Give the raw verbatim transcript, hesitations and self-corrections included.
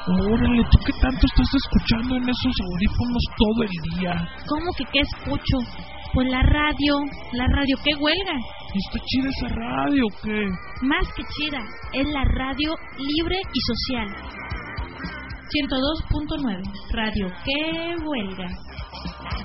Órale, ¿tú qué tanto estás escuchando en esos audífonos todo el día? ¿Cómo que qué escucho? Pues la radio, la radio, ¿qué huelga? ¿Está chida esa radio o qué? Más que chida, es la radio libre y social. ciento dos punto nueve, radio, ¿qué huelga?